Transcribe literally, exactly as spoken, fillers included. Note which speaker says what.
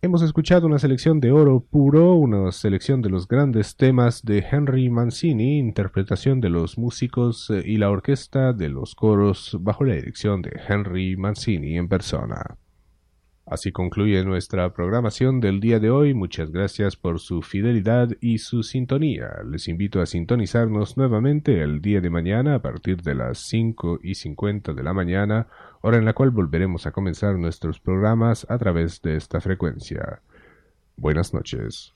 Speaker 1: Hemos escuchado una selección de oro puro, una selección de los grandes temas de Henry Mancini, interpretación de los músicos eh, y la orquesta de los coros bajo la dirección de Henry Mancini en persona. Así concluye nuestra programación del día de hoy. Muchas gracias por su fidelidad y su sintonía. Les invito a sintonizarnos nuevamente el día de mañana a partir de las cinco y cincuenta de la mañana, hora en la cual volveremos a comenzar nuestros programas a través de esta frecuencia. Buenas noches.